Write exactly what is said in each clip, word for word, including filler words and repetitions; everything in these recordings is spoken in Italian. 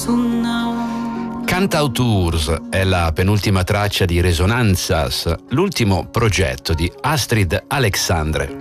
Cantauturs è la penultima traccia di Resonanzas, l'ultimo progetto di Astrid Alexandre.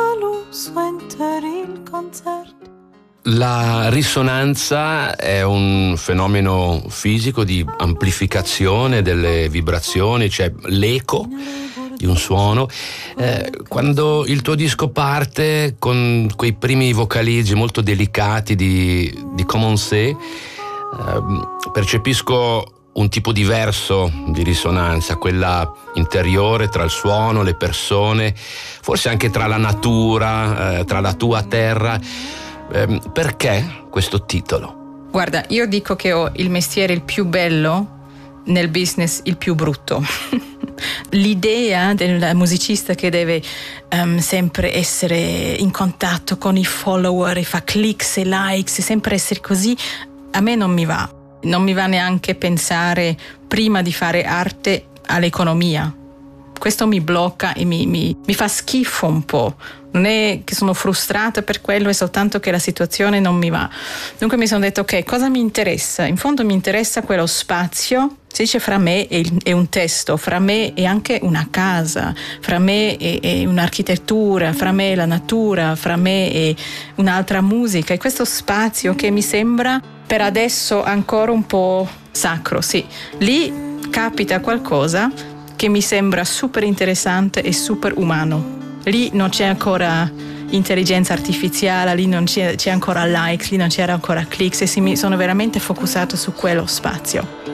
La risonanza è un fenomeno fisico di amplificazione delle vibrazioni, cioè l'eco di un suono. Eh, quando il tuo disco parte con quei primi vocalizzi molto delicati di, di Commencer, eh, percepisco un tipo diverso di risonanza, quella interiore tra il suono, le persone, forse anche tra la natura, eh, tra la tua terra. Eh, perché questo titolo? Guarda, io dico che ho il mestiere il più bello, nel business il più brutto. L'idea del musicista che deve um, sempre essere in contatto con i follower e fa clicks e likes, sempre essere così, a me non mi va. Non mi va neanche pensare prima di fare arte all'economia. Questo mi blocca e mi, mi, mi fa schifo un po'. Non è che sono frustrata per quello, è soltanto che la situazione non mi va. Dunque mi sono detto, ok, cosa mi interessa? In fondo mi interessa quello spazio, si dice fra me e, e un testo, fra me e anche una casa, fra me e, e un'architettura, fra me e la natura, fra me e un'altra musica. E questo spazio che mi sembra per adesso ancora un po' sacro, sì. Lì capita qualcosa che mi sembra super interessante e super umano. Lì non c'è ancora intelligenza artificiale, lì non c'è, c'è ancora likes, lì non c'era ancora clicks e si mi sono veramente focussato su quello spazio.